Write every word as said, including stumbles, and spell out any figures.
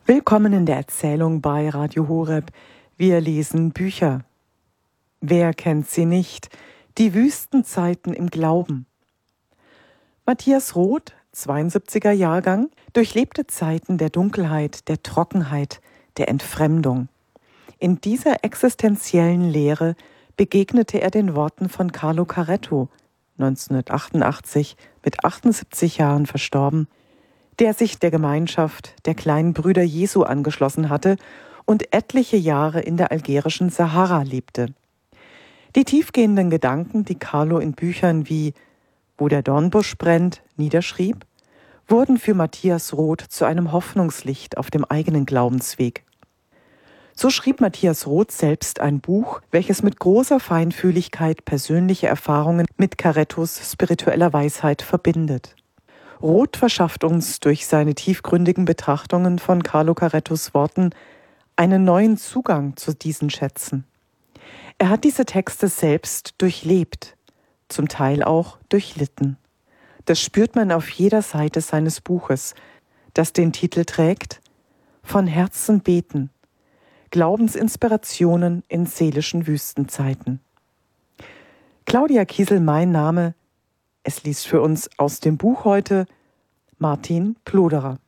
Willkommen in der Erzählung bei Radio Horeb. Wir lesen Bücher. Wer kennt sie nicht? Die Wüstenzeiten im Glauben. Matthias Roth, zweiundsiebziger Jahrgang, durchlebte Zeiten der Dunkelheit, der Trockenheit, der Entfremdung. In dieser existenziellen Leere begegnete er den Worten von Carlo Caretto, neunzehnhundertachtundachtzig mit achtundsiebzig Jahren verstorben, der sich der Gemeinschaft der kleinen Brüder Jesu angeschlossen hatte und etliche Jahre in der algerischen Sahara lebte. Die tiefgehenden Gedanken, die Carlo in Büchern wie »Wo der Dornbusch brennt« niederschrieb, wurden für Matthias Roth zu einem Hoffnungslicht auf dem eigenen Glaubensweg. So schrieb Matthias Roth selbst ein Buch, welches mit großer Feinfühligkeit persönliche Erfahrungen mit Carettos spiritueller Weisheit verbindet. Roth verschafft uns durch seine tiefgründigen Betrachtungen von Carlo Carettos Worten einen neuen Zugang zu diesen Schätzen. Er hat diese Texte selbst durchlebt, zum Teil auch durchlitten. Das spürt man auf jeder Seite seines Buches, das den Titel trägt »Von Herzen beten. Glaubensinspirationen in seelischen Wüstenzeiten«. Claudia Kiesel, mein Name. Es liest für uns aus dem Buch heute Martin Ploderer.